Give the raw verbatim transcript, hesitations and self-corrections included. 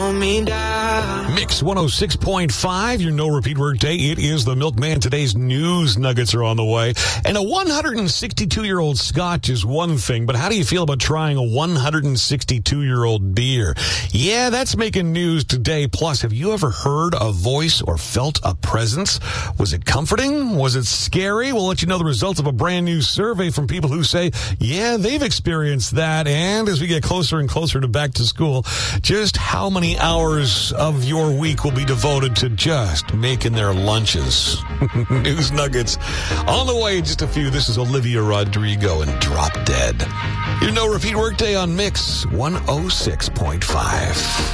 hold me down. Mix one oh six point five, your no repeat work day. It is the Milkman. Today's news nuggets are on the way. And a one hundred sixty-two-year-old scotch is one thing, but how do you feel about trying a one hundred sixty-two-year-old beer? Yeah, that's making news today. Plus, have you ever heard a voice or felt a presence? Was it comforting? Was it scary? We'll let you know the results of a brand new survey from people who say, yeah, they've experienced that. And as we get closer and closer to back to school, just how many hours of your week will be devoted to just making their lunches? News nuggets on the way in just a few. This is Olivia Rodrigo and Drop Dead. Your no repeat workday on Mix one oh six point five.